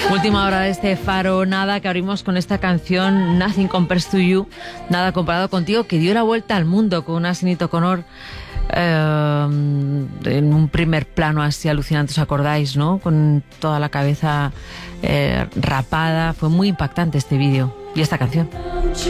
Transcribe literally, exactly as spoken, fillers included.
Última hora de este Faro Nada, que abrimos con esta canción Nothing Compares to You, nada comparado contigo, que dio la vuelta al mundo con una Sinéad O'Connor eh, en un primer plano así alucinante, ¿os acordáis, no? Con toda la cabeza eh, rapada. Fue muy impactante este vídeo y esta canción.